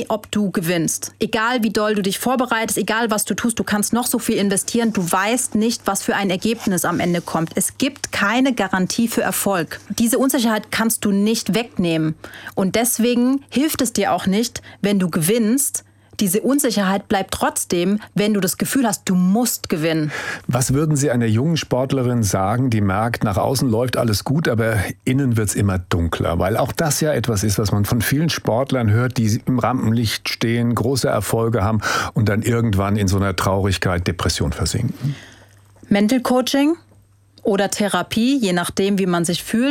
nie, ob du gewinnst. Egal wie doll du dich vorbereitest, egal was du tust, du kannst noch so viel investieren, du weißt nicht, was für ein Ergebnis am Ende kommt. Es gibt keine Garantie für Erfolg. Diese Unsicherheit kannst du nicht wegnehmen. Und deswegen hilft es dir auch nicht, wenn du gewinnst. Diese Unsicherheit bleibt trotzdem, wenn du das Gefühl hast, du musst gewinnen. Was würden Sie einer jungen Sportlerin sagen, die merkt, nach außen läuft alles gut, aber innen wird es immer dunkler? Weil auch das ja etwas ist, was man von vielen Sportlern hört, die im Rampenlicht stehen, große Erfolge haben und dann irgendwann in so einer Traurigkeit, Depression versinken. Mental Coaching oder Therapie, je nachdem, wie man sich fühlt.